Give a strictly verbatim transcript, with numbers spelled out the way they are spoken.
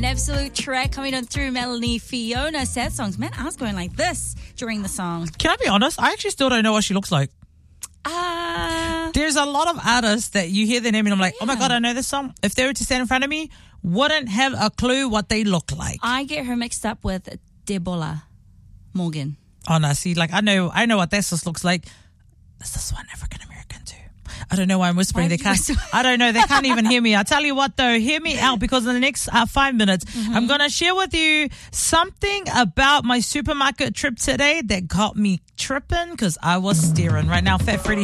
An absolute track coming on through Melanie Fiona. Sad songs. Man, I was going like this during the song. Can I be honest? I actually still don't know what she looks like. Ah. Uh, There's a lot of artists that you hear their name and I'm like, yeah. oh my God, I know this song. If they were to stand in front of me, wouldn't have a clue what they look like. I get her mixed up with Debola Morgan. Oh no, see, like I know I know what that sis looks like. Is this one African American too? I don't know why I'm whispering. Why they can't. Whisper? I don't know. They can't even hear me. I tell you what, though, hear me out because in the next uh, five minutes, mm-hmm. I'm gonna share with you something about my supermarket trip today that got me tripping because I was staring. Right now, Fat Freddy.